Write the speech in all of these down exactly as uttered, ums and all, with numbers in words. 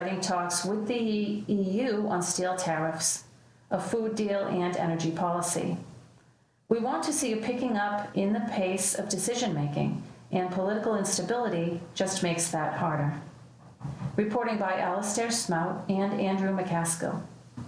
talks with the E U on steel tariffs, a food deal, and energy policy. We want to see a picking up in the pace of decision-making, and political instability just makes that harder. Reporting by Alastair Smout and Andrew McCaskill.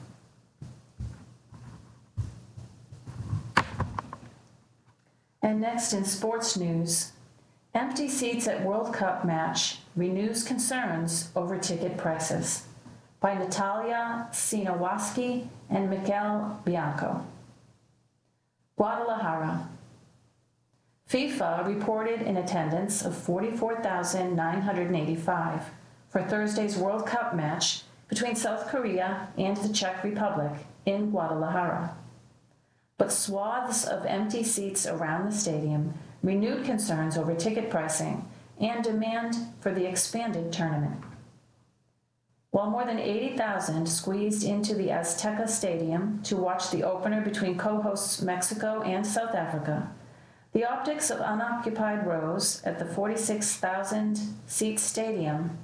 And next in sports news, empty seats at World Cup match renews concerns over ticket prices, by Natalia Sinowaski and Miguel Bianco. Guadalajara. FIFA reported an attendance of forty-four thousand nine hundred eighty-five for Thursday's World Cup match between South Korea and the Czech Republic in Guadalajara. But swaths of empty seats around the stadium renewed concerns over ticket pricing and demand for the expanded tournament. While more than eighty thousand squeezed into the Azteca Stadium to watch the opener between co-hosts Mexico and South Africa, the optics of unoccupied rows at the forty-six thousand seat stadium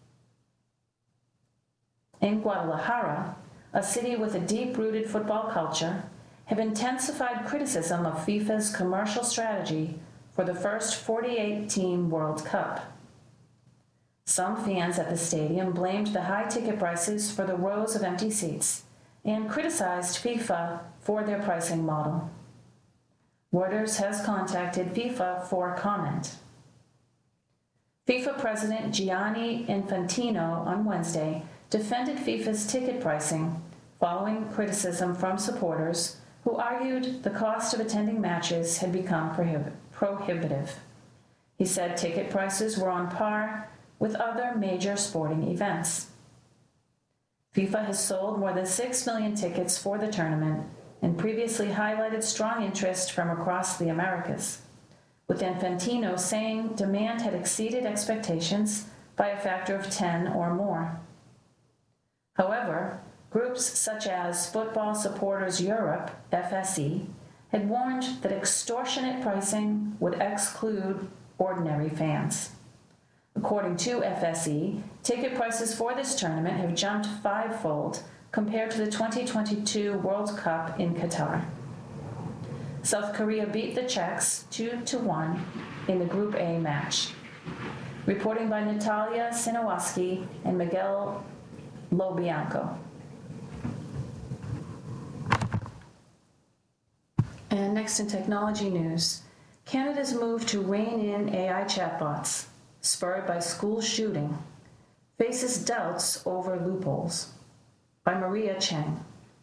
in Guadalajara, a city with a deep-rooted football culture, have intensified criticism of FIFA's commercial strategy for the first forty-eight team World Cup. Some fans at the stadium blamed the high ticket prices for the rows of empty seats and criticized FIFA for their pricing model. Reuters has contacted FIFA for comment. FIFA President Gianni Infantino on Wednesday defended FIFA's ticket pricing following criticism from supporters who argued the cost of attending matches had become prohib- prohibitive. He said ticket prices were on par with other major sporting events. FIFA has sold more than six million tickets for the tournament and previously highlighted strong interest from across the Americas, with Infantino saying demand had exceeded expectations by a factor of ten or more. However, groups such as Football Supporters Europe, F S E, had warned that extortionate pricing would exclude ordinary fans. According to F S E, ticket prices for this tournament have jumped fivefold compared to the twenty twenty-two World Cup in Qatar. South Korea beat the Czechs two to one in the Group A match. Reporting by Natalia Sinowaski and Miguel Lobianco. And next in technology news, Canada's move to rein in A I chatbots, spurred by school shooting, faces doubts over loopholes. By Maria Cheng.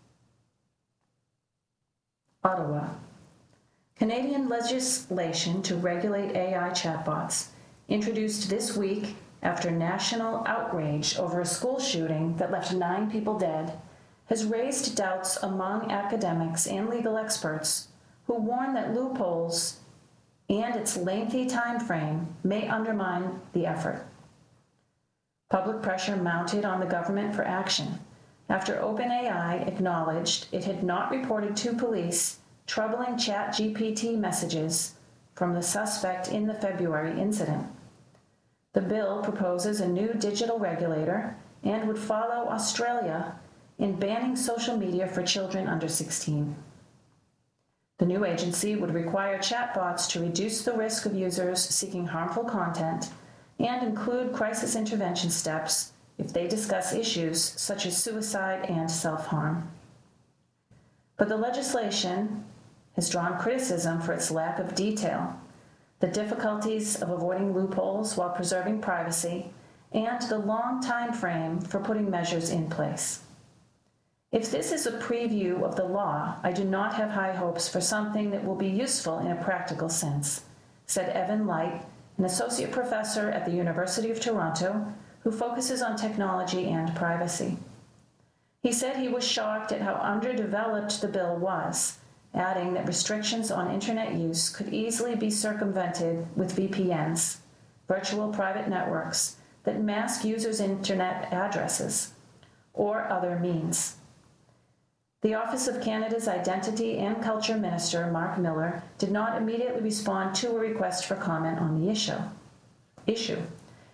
Ottawa. Canadian legislation to regulate A I chatbots, introduced this week after national outrage over a school shooting that left nine people dead, has raised doubts among academics and legal experts who warn that loopholes and its lengthy time frame may undermine the effort. Public pressure mounted on the government for action after OpenAI acknowledged it had not reported to police troubling ChatGPT messages from the suspect in the February incident. The bill proposes a new digital regulator and would follow Australia in banning social media for children under sixteen. The new agency would require chatbots to reduce the risk of users seeking harmful content and include crisis intervention steps if they discuss issues such as suicide and self-harm. But the legislation has drawn criticism for its lack of detail, the difficulties of avoiding loopholes while preserving privacy, and the long time frame for putting measures in place. If this is a preview of the law, I do not have high hopes for something that will be useful in a practical sense, said Evan Light, an associate professor at the University of Toronto who focuses on technology and privacy. He said he was shocked at how underdeveloped the bill was, adding that restrictions on internet use could easily be circumvented with V P Ns, virtual private networks that mask users' internet addresses, or other means. The Office of Canada's Identity and Culture Minister, Mark Miller, did not immediately respond to a request for comment on the issue. issue.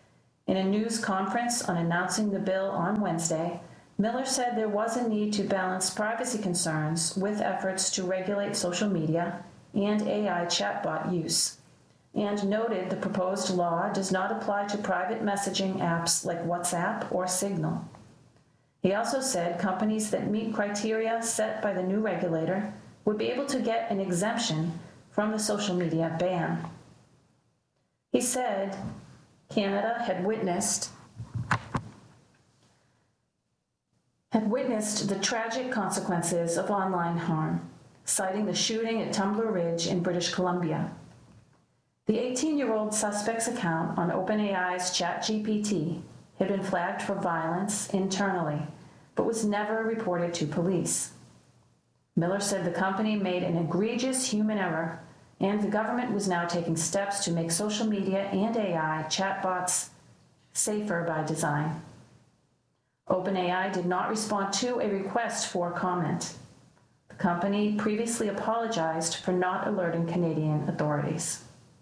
In a news conference on announcing the bill on Wednesday, Miller said there was a need to balance privacy concerns with efforts to regulate social media and A I chatbot use, and noted the proposed law does not apply to private messaging apps like WhatsApp or Signal. He also said companies that meet criteria set by the new regulator would be able to get an exemption from the social media ban. He said Canada had witnessed had witnessed the tragic consequences of online harm, citing the shooting at Tumbler Ridge in British Columbia. The eighteen-year-old suspect's account on OpenAI's ChatGPT had been flagged for violence internally, but was never reported to police. Miller said the company made an egregious human error, and the government was now taking steps to make social media and A I chatbots safer by design. OpenAI did not respond to a request for comment. The company previously apologized for not alerting Canadian authorities.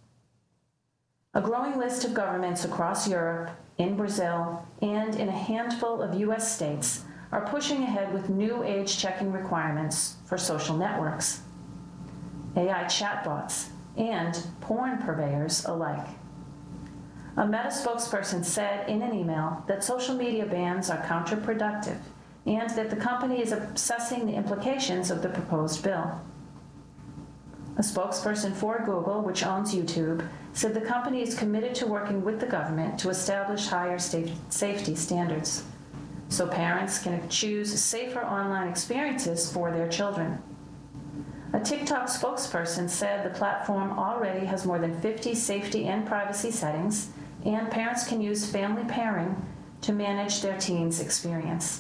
A growing list of governments across Europe, in Brazil, and in a handful of U S states are pushing ahead with new age-checking requirements for social networks, A I chatbots, and porn purveyors alike. A Meta spokesperson said in an email that social media bans are counterproductive and that the company is assessing the implications of the proposed bill. A spokesperson for Google, which owns YouTube, said the company is committed to working with the government to establish higher safety standards so parents can choose safer online experiences for their children. A TikTok spokesperson said the platform already has more than fifty safety and privacy settings, and parents can use family pairing to manage their teens' experience.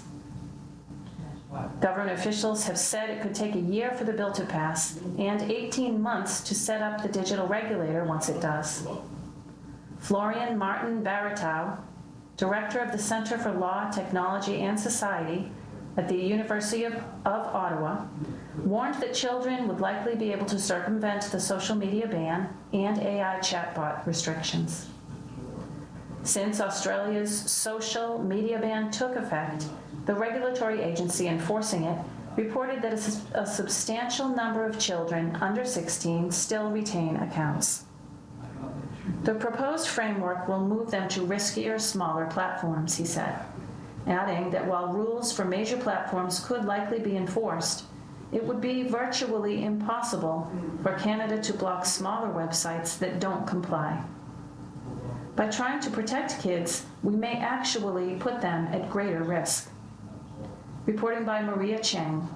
Government officials have said it could take a year for the bill to pass and eighteen months to set up the digital regulator once it does. Florian Martin Baratow, director of the Center for Law, Technology, and Society at the University of, of Ottawa, warned that children would likely be able to circumvent the social media ban and A I chatbot restrictions. Since Australia's social media ban took effect, the regulatory agency enforcing it reported that a, a substantial number of children under sixteen still retain accounts. The proposed framework will move them to riskier, smaller platforms, he said, adding that while rules for major platforms could likely be enforced, it would be virtually impossible for Canada to block smaller websites that don't comply. By trying to protect kids, we may actually put them at greater risk. Reporting by Maria Cheng.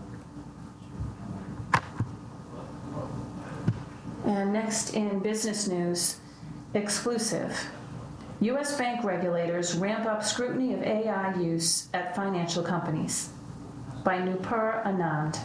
And next in business news, exclusive. U S bank regulators ramp up scrutiny of A I use at financial companies. By Nupur Anand.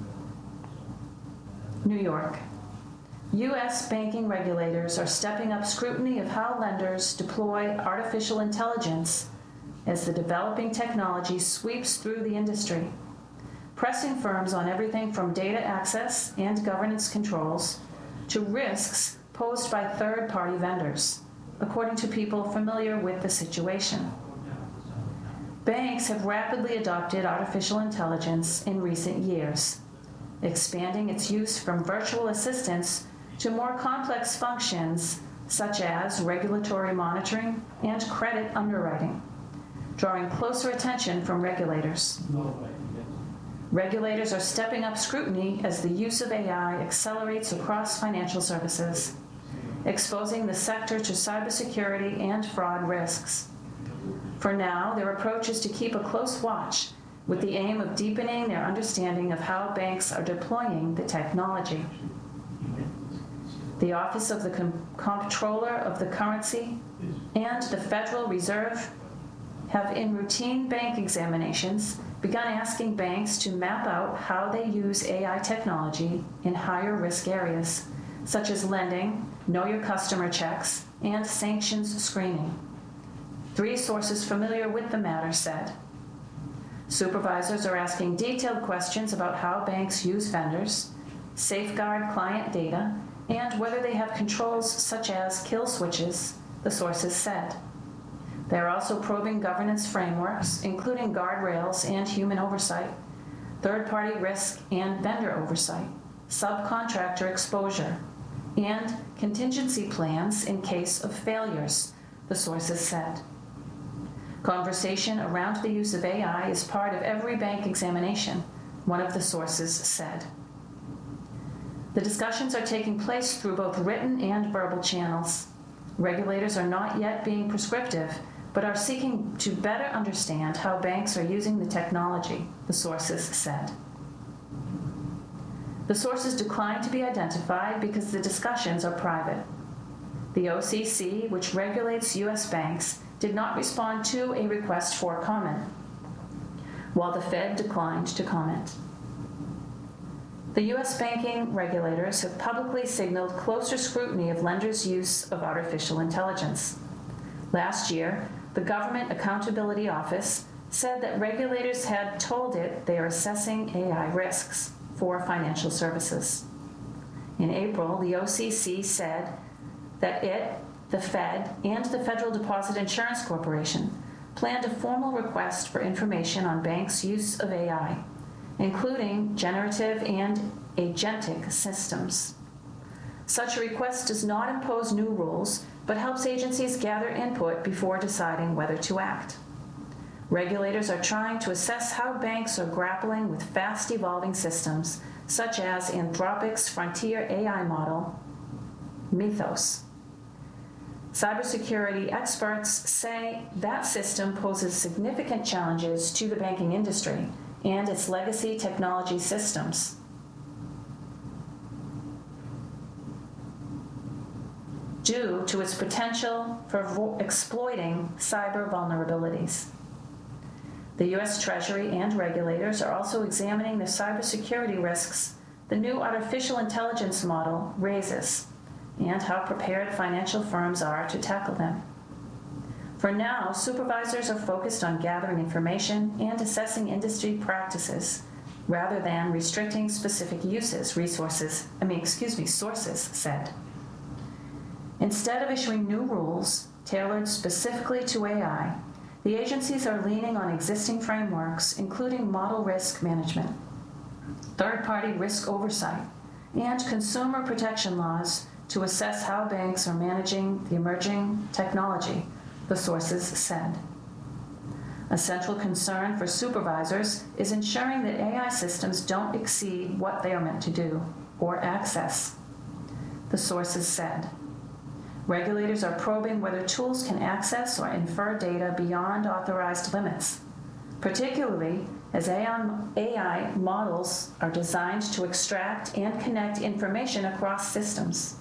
New York. U S banking regulators are stepping up scrutiny of how lenders deploy artificial intelligence as the developing technology sweeps through the industry, pressing firms on everything from data access and governance controls to risks posed by third-party vendors, according to people familiar with the situation. Banks have rapidly adopted artificial intelligence in recent years, expanding its use from virtual assistants to more complex functions such as regulatory monitoring and credit underwriting, drawing closer attention from regulators. Regulators are stepping up scrutiny as the use of A I accelerates across financial services, exposing the sector to cybersecurity and fraud risks. For now, their approach is to keep a close watch with the aim of deepening their understanding of how banks are deploying the technology. The Office of the Com- Comptroller of the Currency and the Federal Reserve have, in routine bank examinations, begun asking banks to map out how they use A I technology in higher risk areas, such as lending, know your customer checks, and sanctions screening. Three sources familiar with the matter said. Supervisors are asking detailed questions about how banks use vendors, safeguard client data, and whether they have controls such as kill switches, the sources said. They are also probing governance frameworks, including guardrails and human oversight, third-party risk and vendor oversight, subcontractor exposure, and contingency plans in case of failures, the sources said. Conversation around the use of A I is part of every bank examination, one of the sources said. The discussions are taking place through both written and verbal channels. Regulators are not yet being prescriptive, but are seeking to better understand how banks are using the technology, the sources said. The sources declined to be identified because the discussions are private. The O C C, which regulates U S banks, did not respond to a request for comment, while the Fed declined to comment. The U S banking regulators have publicly signaled closer scrutiny of lenders' use of artificial intelligence. Last year, the Government Accountability Office said that regulators had told it they are assessing A I risks for financial services. In April, the O C C said that it, the Fed, and the Federal Deposit Insurance Corporation planned a formal request for information on banks' use of A I, including generative and agentic systems. Such a request does not impose new rules, but helps agencies gather input before deciding whether to act. Regulators are trying to assess how banks are grappling with fast-evolving systems, such as Anthropic's frontier A I model, Mythos. Cybersecurity experts say that system poses significant challenges to the banking industry and its legacy technology systems. Due to its potential for vo- exploiting cyber vulnerabilities. The U S Treasury and regulators are also examining the cybersecurity risks the new artificial intelligence model raises and how prepared financial firms are to tackle them. For now, supervisors are focused on gathering information and assessing industry practices rather than restricting specific uses, resources, I mean, excuse me, sources said. Instead of issuing new rules tailored specifically to A I, the agencies are leaning on existing frameworks, including model risk management, third-party risk oversight, and consumer protection laws to assess how banks are managing the emerging technology, the sources said. A central concern for supervisors is ensuring that A I systems don't exceed what they are meant to do or access, the sources said. Regulators are probing whether tools can access or infer data beyond authorized limits, particularly as A I models are designed to extract and connect information across systems.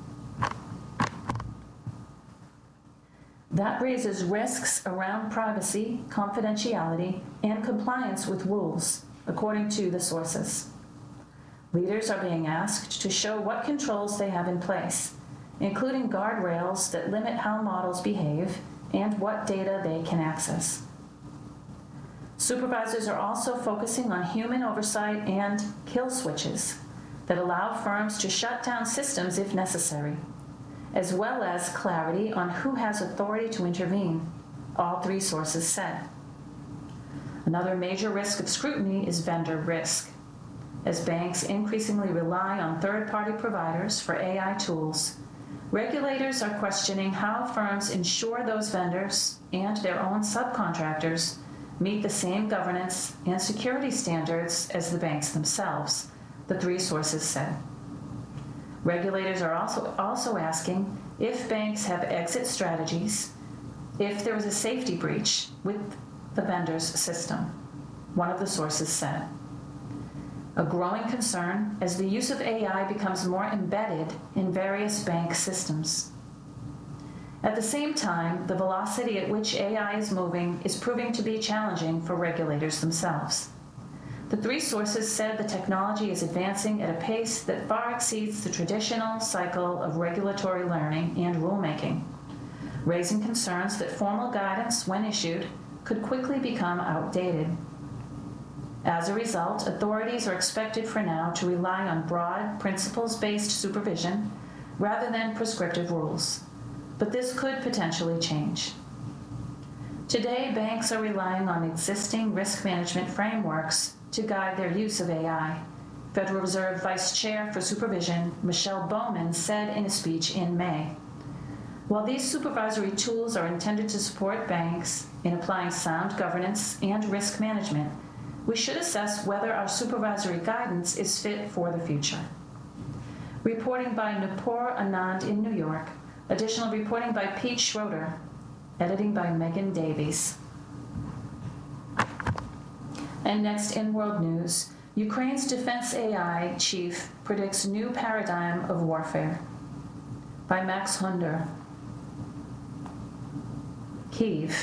That raises risks around privacy, confidentiality, and compliance with rules, according to the sources. Leaders are being asked to show what controls they have in place, including guardrails that limit how models behave and what data they can access. Supervisors are also focusing on human oversight and kill switches that allow firms to shut down systems if necessary, as well as clarity on who has authority to intervene, all three sources said. Another major risk of scrutiny is vendor risk. As banks increasingly rely on third-party providers for A I tools, regulators are questioning how firms ensure those vendors and their own subcontractors meet the same governance and security standards as the banks themselves, the three sources said. Regulators are also, also asking if banks have exit strategies if there is a safety breach with the vendor's system, one of the sources said. A growing concern as the use of A I becomes more embedded in various bank systems. At the same time, the velocity at which A I is moving is proving to be challenging for regulators themselves. The three sources said the technology is advancing at a pace that far exceeds the traditional cycle of regulatory learning and rulemaking, raising concerns that formal guidance, when issued, could quickly become outdated. As a result, authorities are expected for now to rely on broad, principles-based supervision rather than prescriptive rules. But this could potentially change. Today, banks are relying on existing risk management frameworks to guide their use of A I. Federal Reserve Vice Chair for Supervision, Michelle Bowman, said in a speech in May. While these supervisory tools are intended to support banks in applying sound governance and risk management, we should assess whether our supervisory guidance is fit for the future. Reporting by Nupur Anand in New York. Additional reporting by Pete Schroeder. Editing by Megan Davies. And next in world news, Ukraine's defense A I chief predicts new paradigm of warfare. By Max Hunder. Kyiv.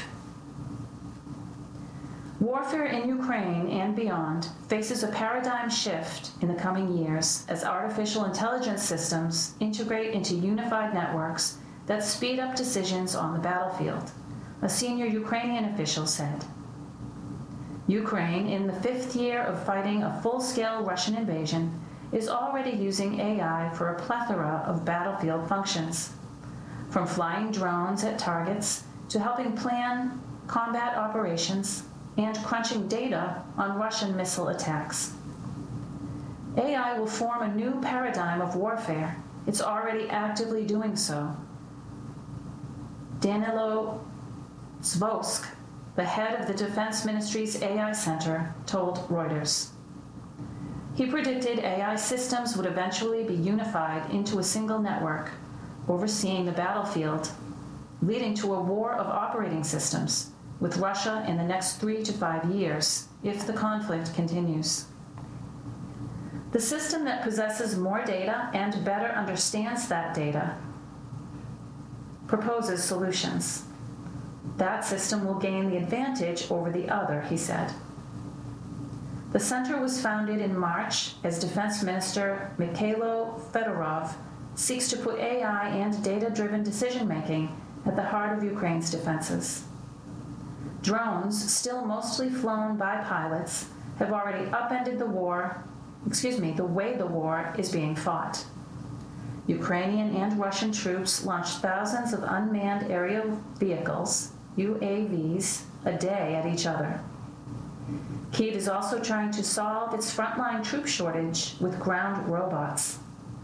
Warfare in Ukraine and beyond faces a paradigm shift in the coming years as artificial intelligence systems integrate into unified networks that speed up decisions on the battlefield, a senior Ukrainian official said. Ukraine, in the fifth year of fighting a full-scale Russian invasion, is already using A I for a plethora of battlefield functions, from flying drones at targets to helping plan combat operations and crunching data on Russian missile attacks. A I will form a new paradigm of warfare. It's already actively doing so. Danilo Zvosk, the head of the Defense Ministry's A I Center, told Reuters. He predicted A I systems would eventually be unified into a single network, overseeing the battlefield, leading to a war of operating systems with Russia in the next three to five years, if the conflict continues. The system that possesses more data and better understands that data proposes solutions. That system will gain the advantage over the other, he said. The center was founded in March as Defense Minister Mikhailo Fedorov seeks to put A I and data-driven decision-making at the heart of Ukraine's defenses. Drones, still mostly flown by pilots, have already upended the war, excuse me, the way the war is being fought. Ukrainian and Russian troops launched thousands of unmanned aerial vehicles, U A Vs, a day at each other. Kyiv is also trying to solve its frontline troop shortage with ground robots.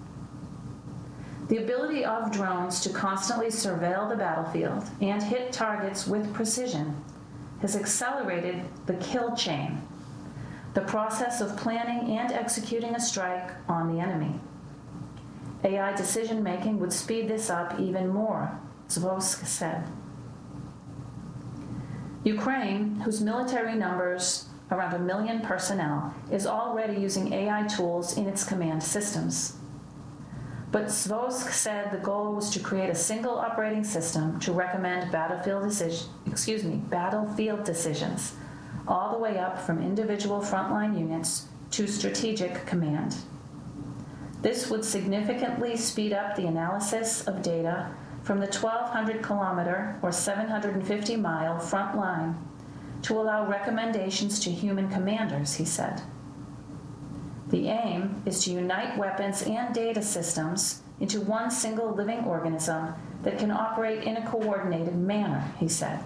The ability of drones to constantly surveil the battlefield and hit targets with precision has accelerated the kill chain, the process of planning and executing a strike on the enemy. A I decision-making would speed this up even more, Zvosk said. Ukraine, whose military numbers around a million personnel, is already using A I tools in its command systems. But Zvosk said the goal was to create a single operating system to recommend battlefield decision, excuse me, battlefield decisions, all the way up from individual frontline units to strategic command. This would significantly speed up the analysis of data from the twelve hundred kilometer or seven hundred fifty mile front line to allow recommendations to human commanders, he said. The aim is to unite weapons and data systems into one single living organism that can operate in a coordinated manner, he said.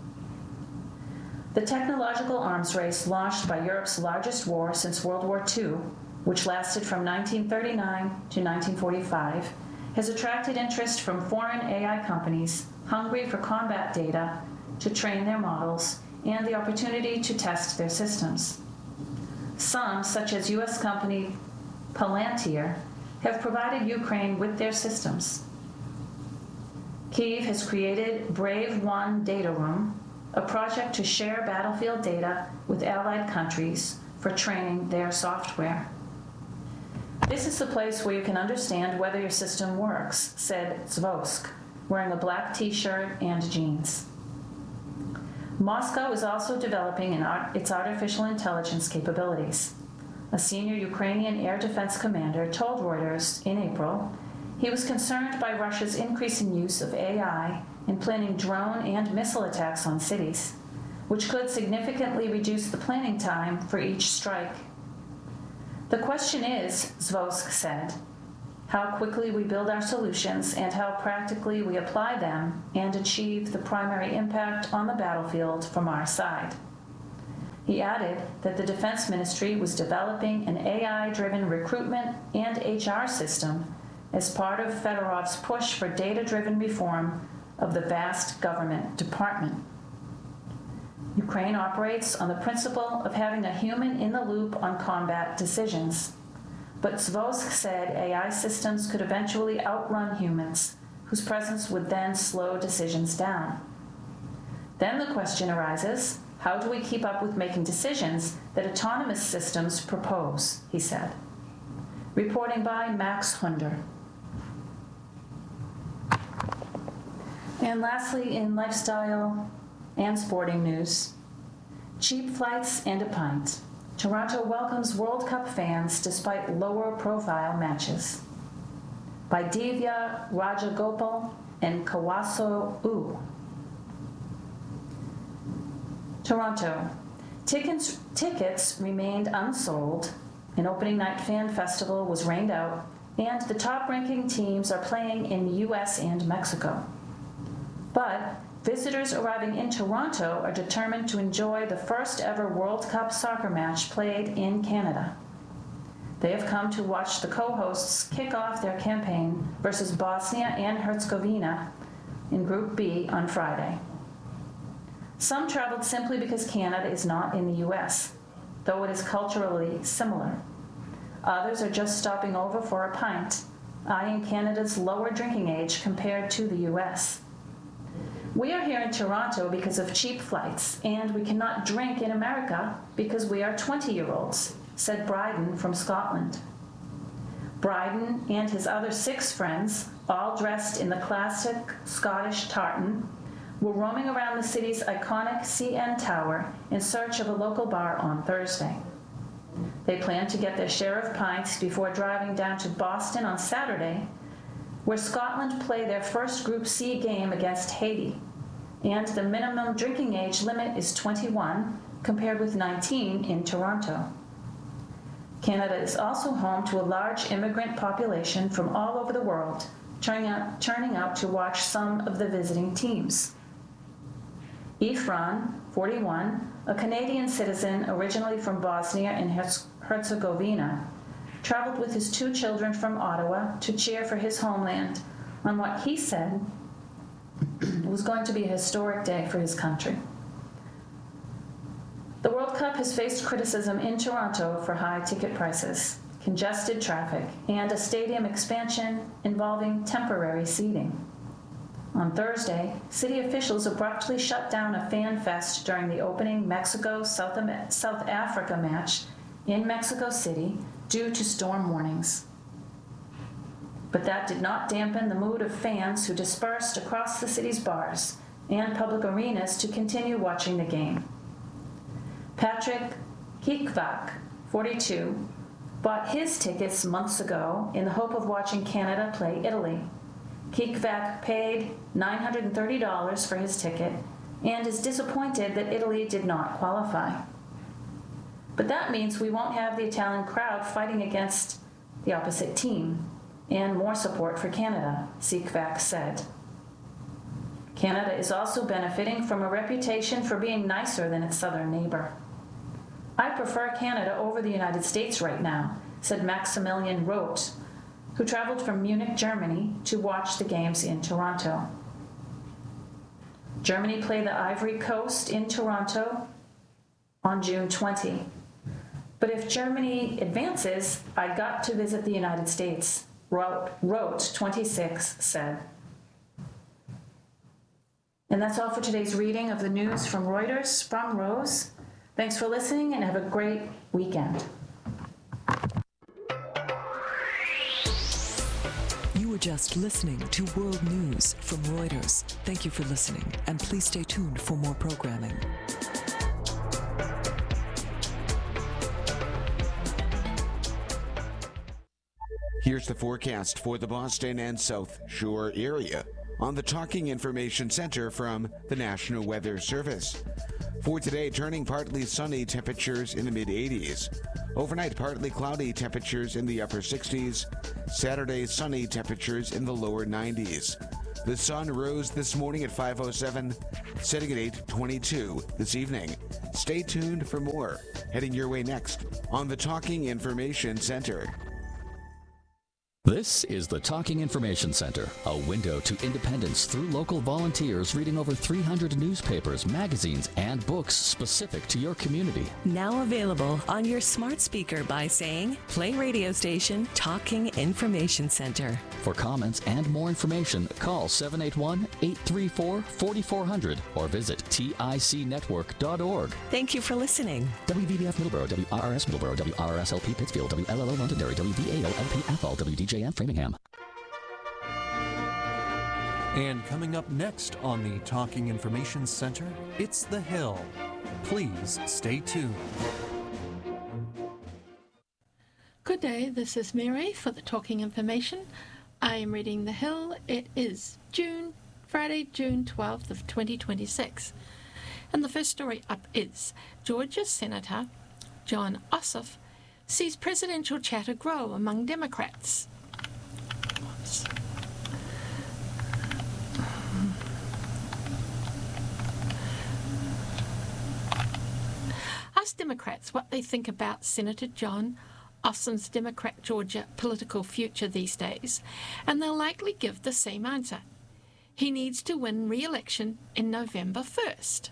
The technological arms race launched by Europe's largest war since World War Two, which lasted from nineteen thirty-nine to nineteen forty-five, has attracted interest from foreign A I companies hungry for combat data to train their models and the opportunity to test their systems. Some, such as U S company Palantir, have provided Ukraine with their systems. Kyiv has created Brave One Data Room, a project to share battlefield data with allied countries for training their software. This is the place where you can understand whether your system works, said Zvosk, wearing a black t-shirt and jeans. Moscow is also developing an art, its artificial intelligence capabilities. A senior Ukrainian air defense commander told Reuters in April he was concerned by Russia's increasing use of A I in planning drone and missile attacks on cities, which could significantly reduce the planning time for each strike. The question is, Zvosk said, how quickly we build our solutions, and how practically we apply them and achieve the primary impact on the battlefield from our side. He added that the Defense Ministry was developing an A I-driven recruitment and H R system as part of Fedorov's push for data-driven reform of the vast government department. Ukraine operates on the principle of having a human in the loop on combat decisions. But Zvosk said A I systems could eventually outrun humans, whose presence would then slow decisions down. Then the question arises, how do we keep up with making decisions that autonomous systems propose, he said. Reporting by Max Hunder. And lastly, in lifestyle and sporting news, cheap flights and a pint. Toronto welcomes World Cup fans despite lower profile matches. By Divya Rajagopal and Kawaso U. Toronto. Tickets, tickets remained unsold. An opening night fan festival was rained out, and the top-ranking teams are playing in the U S and Mexico. But visitors arriving in Toronto are determined to enjoy the first ever World Cup soccer match played in Canada. They have come to watch the co-hosts kick off their campaign versus Bosnia and Herzegovina in Group B on Friday. Some traveled simply because Canada is not in the U S, though it is culturally similar. Others are just stopping over for a pint, eyeing Canada's lower drinking age compared to the U S. We are here in Toronto because of cheap flights, and we cannot drink in America because we are twenty-year-olds, said Bryden from Scotland. Bryden and his other six friends, all dressed in the classic Scottish tartan, were roaming around the city's iconic C N Tower in search of a local bar on Thursday. They planned to get their share of pints before driving down to Boston on Saturday, where Scotland play their first Group C game against Haiti, and the minimum drinking age limit is twenty-one, compared with nineteen in Toronto. Canada is also home to a large immigrant population from all over the world, turning out, turning out to watch some of the visiting teams. Ifran, forty-one, a Canadian citizen originally from Bosnia and Herzegovina, traveled with his two children from Ottawa to cheer for his homeland on what he said was going to be a historic day for his country. The World Cup has faced criticism in Toronto for high ticket prices, congested traffic, and a stadium expansion involving temporary seating. On Thursday, city officials abruptly shut down a fan fest during the opening Mexico-South South Africa match in Mexico City due to storm warnings. But that did not dampen the mood of fans who dispersed across the city's bars and public arenas to continue watching the game. Patrick Kikvak, forty-two, bought his tickets months ago in the hope of watching Canada play Italy. Kikvak paid nine hundred thirty dollars for his ticket and is disappointed that Italy did not qualify. But that means we won't have the Italian crowd fighting against the opposite team and more support for Canada, Kikvak said. Canada is also benefiting from a reputation for being nicer than its southern neighbor. I prefer Canada over the United States right now, said Maximilian Roth, who traveled from Munich, Germany, to watch the games in Toronto. Germany play the Ivory Coast in Toronto on June twentieth. But if Germany advances, I got to visit the United States, Roth, twenty-six, said. And that's all for today's reading of the news from Reuters from Rose. Thanks for listening and have a great weekend. You were just listening to World News from Reuters. Thank you for listening, and please stay tuned for more programming. Here's the forecast for the Boston and South Shore area on the Talking Information Center from the National Weather Service. For today, turning partly sunny, temperatures in the mid eighties. Overnight, partly cloudy, temperatures in the upper sixties. Saturday, sunny, temperatures in the lower nineties. The sun rose this morning at five oh seven, setting at eight twenty-two this evening. Stay tuned for more. Heading your way next on the Talking Information Center. This is the Talking Information Center, a window to independence through local volunteers reading over three hundred newspapers, magazines, and books specific to your community. Now available on your smart speaker by saying, play radio station Talking Information Center. For comments and more information, call seven eight one, eight three four, four four zero zero or visit tic network dot org. Thank you for listening. W V B F Middleborough, W R R S Middleborough, W R R S L P Pittsfield, W L L O Londonderry, W V A O L P Athol, W D J M Framingham. And coming up next on the Talking Information Center, it's The Hill. Please stay tuned. Good day, this is Mary for the Talking Information. I am reading The Hill. It is June, Friday, June twelfth of twenty twenty-six. And the first story up is Georgia Senator Jon Ossoff sees presidential chatter grow among Democrats. Oops. Ask Democrats what they think about Senator Jon Ossoff's Democrat Georgia political future these days, and they'll likely give the same answer. He needs to win re-election in November first.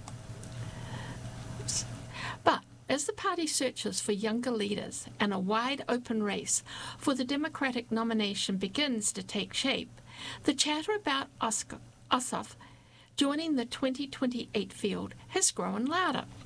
Oops. But as the party searches for younger leaders and a wide open race for the Democratic nomination begins to take shape, the chatter about Oscar, Ossoff joining the twenty twenty-eight field has grown louder.